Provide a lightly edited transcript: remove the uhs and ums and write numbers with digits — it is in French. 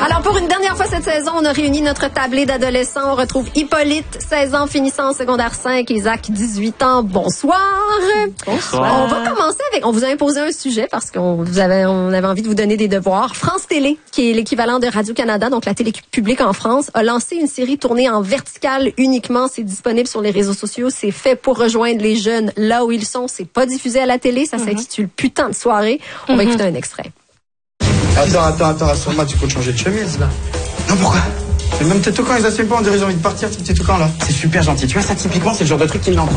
Alors, pour une dernière fois cette saison, on a réuni notre tablée d'adolescents. On retrouve Hippolyte, 16 ans, finissant en secondaire 5, Isaac, 18 ans. Bonsoir. Bonsoir. On va commencer avec... On vous a imposé un sujet parce qu'on avait envie de vous donner des devoirs. France Télé, qui est l'équivalent de Radio-Canada, donc la télé publique en France, a lancé une série tournée en verticale uniquement. C'est disponible sur les réseaux sociaux. C'est fait pour rejoindre les jeunes là où ils sont. C'est pas diffusé à la télé. Ça s'intitule Putain de soirée. On va écouter un extrait. Attends, rassure-moi, tu peux te changer de chemise, là. Non, pourquoi? Mais même tes toucans, ils assument pas, on dirait qu'ils ont envie de partir, tes petits toucans, là. C'est super gentil. Tu vois, ça, typiquement, c'est le genre de truc qui me l'envoie.